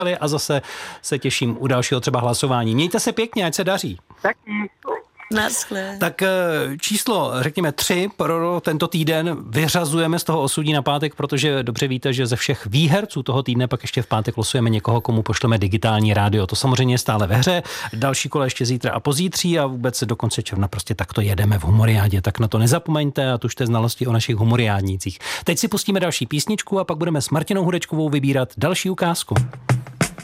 a zase se těším u dalšího třeba hlasování. Mějte se pěkně, ať se daří. Taky. Naschle. Tak číslo, řekněme 3 pro tento týden vyřazujeme z toho Osudí na pátek, protože dobře víte, že ze všech výherců toho týdne pak ještě v pátek losujeme někoho, komu pošleme digitální rádio. To samozřejmě je stále ve hře. Další kolo ještě zítra a pozítří a vůbec do konce června prostě takto jedeme v Humoriádě. Tak na to nezapomeňte a tužte znalosti o našich humoriádnících. Teď si pustíme další písničku a pak budeme s Martinou Hudečkovou vybírat další ukázku.